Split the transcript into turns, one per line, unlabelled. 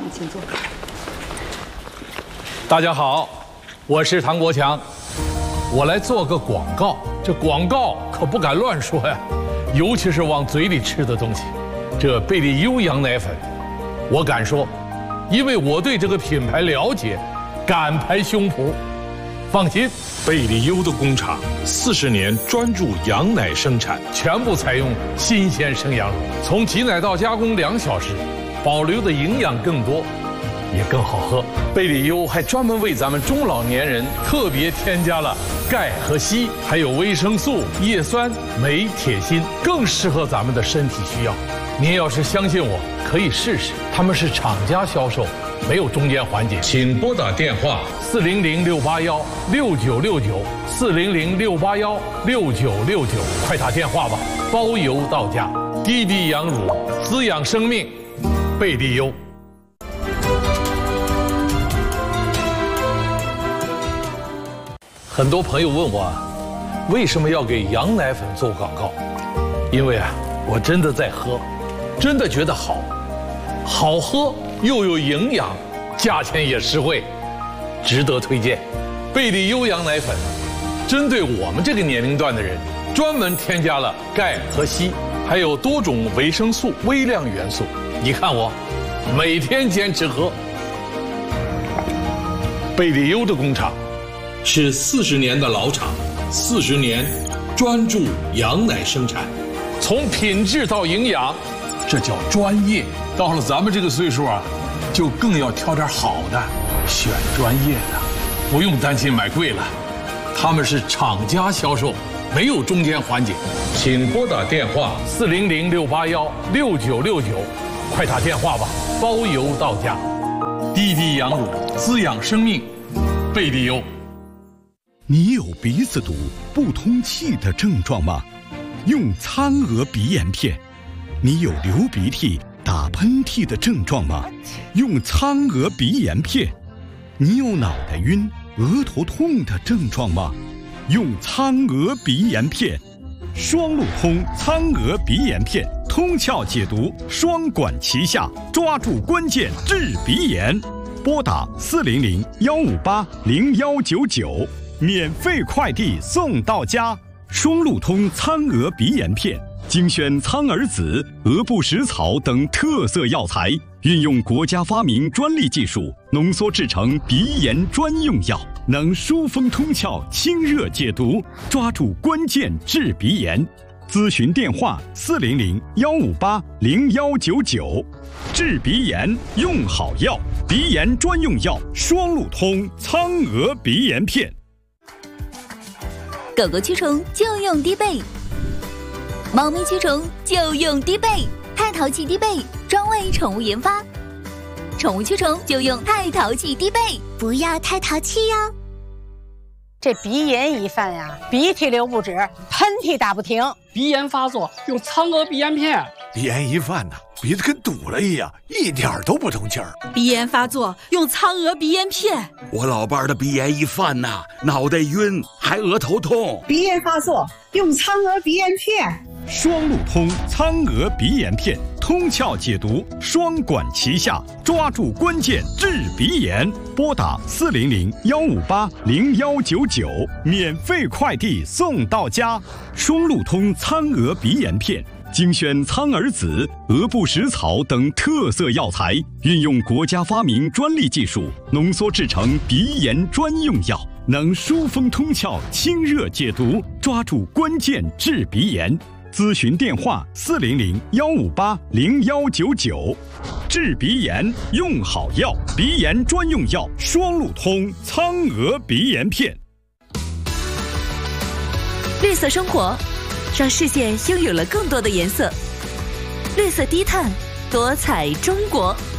请坐。
大家好，我是唐国强，我来做个广告。这广告可不敢乱说呀，尤其是往嘴里吃的东西。这贝利优羊奶粉，我敢说，因为我对这个品牌了解，敢拍胸脯。放心，
贝利优的工厂40年专注羊奶生产，
全部采用新鲜生羊乳，从挤奶到加工2小时，保留的营养更多，也更好喝。贝利优还专门为咱们中老年人特别添加了钙和硒，还有维生素、叶酸、镁、铁、锌，更适合咱们的身体需要。您要是相信我，可以试试。他们是厂家销售，没有中间环节。
请拨打电话
400-681-6969，400-681-6969，快打电话吧，包邮到家。滴滴羊乳，滋养生命，贝利优。很多朋友问我为什么要给羊奶粉做广告？因为我真的在喝，真的觉得好喝又有营养，价钱也实惠，值得推荐。贝利优羊奶粉针对我们这个年龄段的人，专门添加了钙和硒，还有多种维生素、微量元素。你看我每天坚持喝。贝利优的工厂
是40年的老厂，40年专注羊奶生产，
从品质到营养，这叫专业。到了咱们这个岁数就更要挑点好的，选专业的，不用担心买贵了。他们是厂家销售，没有中间环节。
请拨打电话
400-681-6969，快打电话吧，包邮到家。滴滴羊乳，滋养生命，贝利优。
你有鼻子堵、不通气的症状吗？用苍娥鼻炎片。你有流鼻涕、打喷嚏的症状吗？用苍娥鼻炎片。你有脑袋晕、额头痛的症状吗？用苍娥鼻炎片。双路通苍娥鼻炎片，通窍解毒，双管齐下，抓住关键治鼻炎。拨打400-158-0199，免费快递送到家。双路通苍娥鼻炎片，精选苍耳子、鹅不食草等特色药材，运用国家发明专利技术，浓缩制成鼻炎专用药，能疏风通窍、清热解毒，抓住关键治鼻炎。咨询电话400-158-0199。治鼻炎用好药，鼻炎专用药双路通苍娥鼻炎片。
狗狗驱虫就用滴贝，猫咪驱虫就用滴贝，太淘气滴贝专为宠物研发，宠物驱虫就用太淘气滴贝，不要太淘气哟。
这鼻炎一犯鼻涕流不止，喷嚏打不停。
鼻炎发作用苍娥鼻炎片。
鼻炎一犯鼻子跟堵了一样，一点都不通气儿。
鼻炎发作用苍娥鼻炎片。
我老伴儿的鼻炎一犯脑袋晕，还额头痛。
鼻炎发作用苍娥鼻炎片。
双路通苍娥鼻炎片，通窍解毒，双管齐下，抓住关键治鼻炎。拨打400-158-0199，免费快递送到家。双路通苍娥鼻炎片，精选苍耳子、鹅不食草等特色药材，运用国家发明专利技术，浓缩制成鼻炎专用药，能疏风通窍、清热解毒，抓住关键治鼻炎。咨询电话400-158-0199。治鼻炎用好药，鼻炎专用药双路通苍娥鼻炎片。
绿色生活，让世界拥有了更多的颜色。绿色低碳，多彩中国。